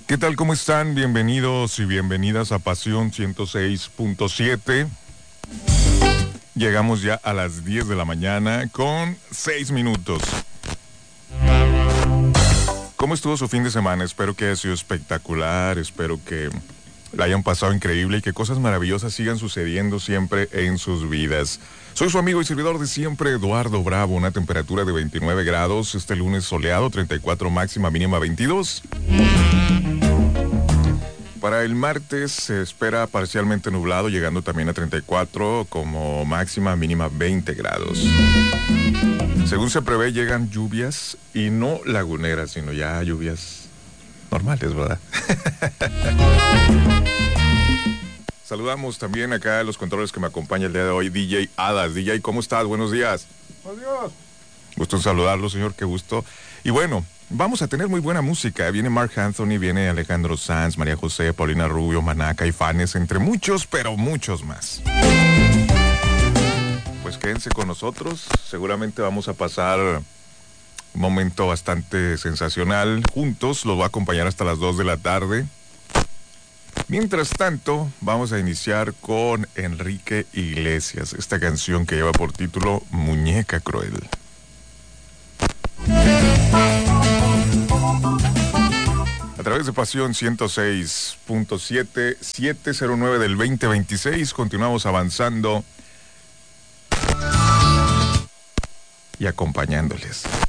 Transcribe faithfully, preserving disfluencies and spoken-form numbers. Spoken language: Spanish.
¿Qué tal? ¿Cómo están? Bienvenidos y bienvenidas a Pasión ciento seis punto siete. Llegamos ya a las diez de la mañana con seis minutos. ¿Cómo estuvo su fin de semana? Espero que haya sido espectacular, espero que la hayan pasado increíble y que cosas maravillosas sigan sucediendo siempre en sus vidas. Soy su amigo y servidor de siempre, Eduardo Bravo, una temperatura de veintinueve grados, este lunes soleado, treinta y cuatro máxima, mínima veintidós. Para el martes se espera parcialmente nublado, llegando también a treinta y cuatro como máxima, mínima veinte grados. Según se prevé, llegan lluvias y no laguneras, sino ya lluvias normales, ¿verdad? Saludamos también acá a los controles que me acompaña el día de hoy, D J Adas. D J, ¿cómo estás? Buenos días. Adiós. Gusto en saludarlo, señor, qué gusto. Y bueno, vamos a tener muy buena música. Viene Marc Anthony, viene Alejandro Sanz, María José, Paulina Rubio, Maná, Caifanes, entre muchos, pero muchos más. Pues quédense con nosotros. Seguramente vamos a pasar un momento bastante sensacional juntos. Los voy a acompañar hasta las dos de la tarde. Mientras tanto, vamos a iniciar con Enrique Iglesias, esta canción que lleva por título Muñeca Cruel. A través de Pasión ciento seis punto siete, siete cero nueve del veinte veintiséis, continuamos avanzando y acompañándoles.